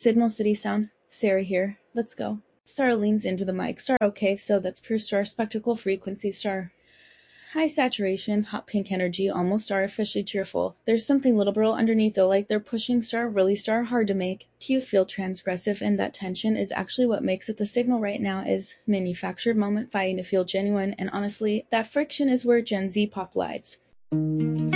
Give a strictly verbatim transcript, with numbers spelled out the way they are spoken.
Signal City Sound, Sarah here. Let's go. Star leans into the mic. Star, okay, so that's pure star spectacle frequency star. High saturation, hot pink energy, almost artificially cheerful. There's something little bro underneath though, like they're pushing star, really star, hard to make. Do you feel transgressive? And that tension is actually what makes it the signal right now is manufactured moment fighting to feel genuine, and honestly, that friction is where Gen Z pop lies.